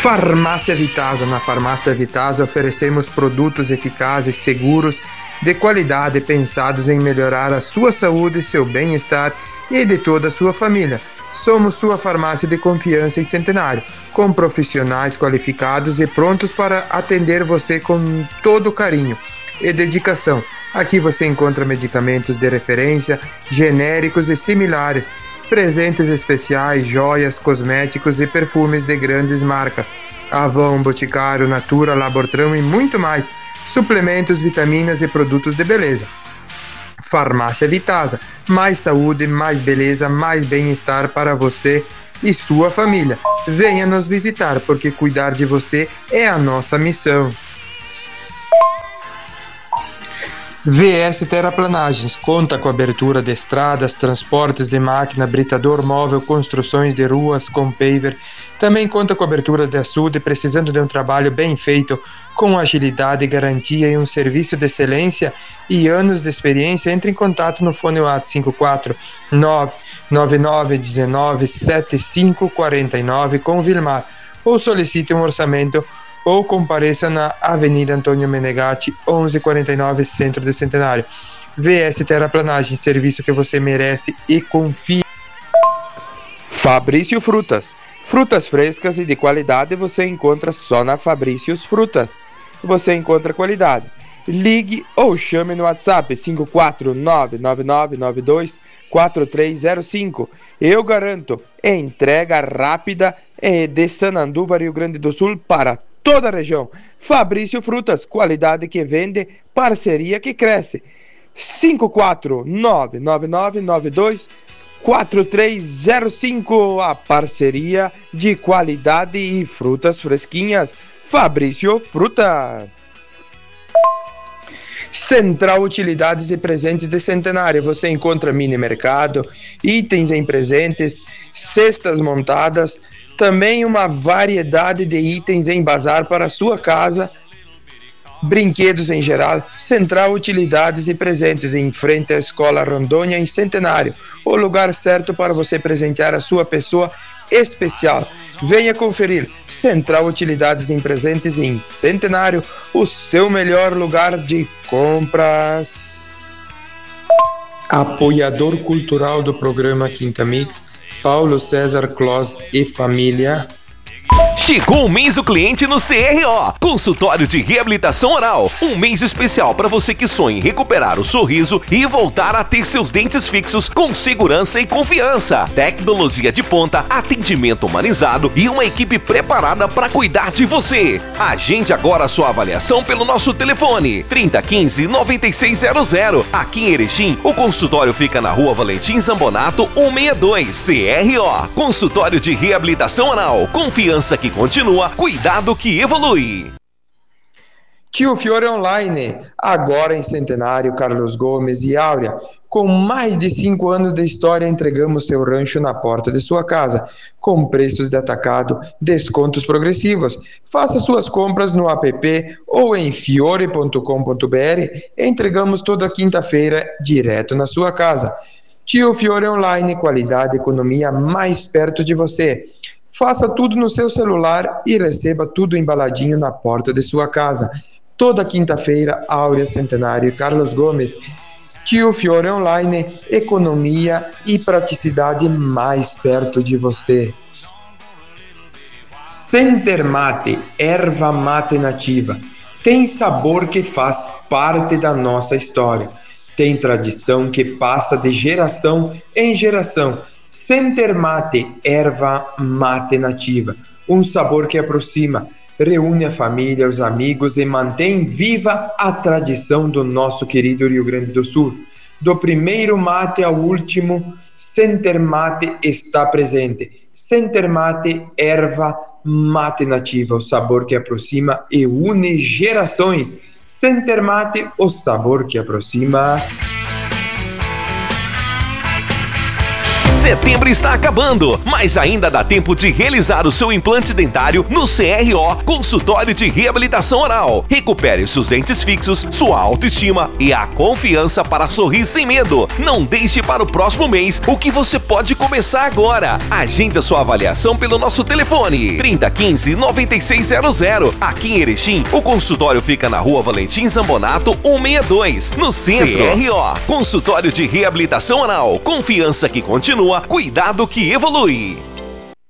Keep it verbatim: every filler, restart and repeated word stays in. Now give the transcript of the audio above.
Farmácia Vitasa. Na Farmácia Vitasa oferecemos produtos eficazes, seguros, de qualidade, pensados em melhorar a sua saúde, seu bem-estar e de toda a sua família. Somos sua farmácia de confiança em Centenário, com profissionais qualificados e prontos para atender você com todo carinho e dedicação. Aqui você encontra medicamentos de referência, genéricos e similares, presentes especiais, joias, cosméticos e perfumes de grandes marcas, Avon, Boticário, Natura, Labortrão e muito mais, suplementos, vitaminas e produtos de beleza. Farmácia Vitasa, mais saúde, mais beleza, mais bem-estar para você e sua família. Venha nos visitar, porque cuidar de você é a nossa missão. V S Terraplanagens conta com abertura de estradas, transportes de máquina, britador móvel, construções de ruas com paver. Também conta com abertura de açude, precisando de um trabalho bem feito, com agilidade, garantia e um serviço de excelência e anos de experiência. Entre em contato no fone WhatsApp cinco quatro nove nove nove um nove sete cinco quatro nove com Vilmar, ou solicite um orçamento ou compareça na Avenida Antônio Menegatti, onze quarenta e nove, Centro de Centenário. V S Terraplanagem, serviço que você merece e confia. Fabrício Frutas. Frutas frescas e de qualidade você encontra só na Fabrícios Frutas. Você encontra qualidade. Ligue ou chame no WhatsApp cinco quatro nove nove nove nove dois quatro três zero cinco. Eu garanto entrega rápida de Sananduva, Rio Grande do Sul, para toda a região. Fabrício Frutas, qualidade que vende, parceria que cresce. cinco quatro nove nove nove nove dois quatro três zero cinco. A parceria de qualidade e frutas fresquinhas. Fabrício Frutas. Central Utilidades e Presentes de Centenário. Você encontra mini mercado, itens em presentes, cestas montadas, também uma variedade de itens em bazar para a sua casa, brinquedos em geral. Central Utilidades e Presentes, em frente à Escola Rondônia, em Centenário. O lugar certo para você presentear a sua pessoa especial. Venha conferir. Central Utilidades e Presentes em Centenário, o seu melhor lugar de compras. Apoiador cultural do programa Quinta Mix, Paulo César Clos e família. Chegou o mês do cliente no C R O, Consultório de Reabilitação Oral. Um mês especial para você que sonha em recuperar o sorriso e voltar a ter seus dentes fixos com segurança e confiança. Tecnologia de ponta, atendimento humanizado e uma equipe preparada para cuidar de você. Agende agora a sua avaliação pelo nosso telefone trinta quinze noventa e seis zero zero. Aqui em Erechim, o consultório fica na Rua Valentim Zambonato cento e sessenta e dois. C R O, Consultório de Reabilitação Oral. Confiança que continua, cuidado que evolui. Tio Fiore Online, agora em Centenário, Carlos Gomes e Áurea. Com mais de cinco anos de história, entregamos seu rancho na porta de sua casa, com preços de atacado, descontos progressivos. Faça suas compras no app ou em fiore ponto com ponto br. Entregamos toda quinta-feira, direto na sua casa. Tio Fiore Online, qualidade e economia mais perto de você. Faça tudo no seu celular e receba tudo embaladinho na porta de sua casa. Toda quinta-feira, Áurea, Centenário e Carlos Gomes. Tio Fiore Online, economia e praticidade mais perto de você. Center Mate, erva mate nativa. Tem sabor que faz parte da nossa história. Tem tradição que passa de geração em geração. Center Mate, erva mate nativa, um sabor que aproxima, reúne a família, os amigos e mantém viva a tradição do nosso querido Rio Grande do Sul. Do primeiro mate ao último, Center Mate está presente. Center Mate, erva mate nativa, o sabor que aproxima e une gerações. Center Mate, o sabor que aproxima. Setembro está acabando, mas ainda dá tempo de realizar o seu implante dentário no C R O Consultório de Reabilitação Oral. Recupere seus dentes fixos, sua autoestima e a confiança para sorrir sem medo. Não deixe para o próximo mês o que você pode começar agora. Agenda sua avaliação pelo nosso telefone trinta, quinze, noventa e seis zero zero. Aqui em Erechim, o consultório fica na Rua Valentim Zambonato cento e sessenta e dois, no centro. C R O Consultório de Reabilitação Oral. Confiança que continua, cuidado que evolui.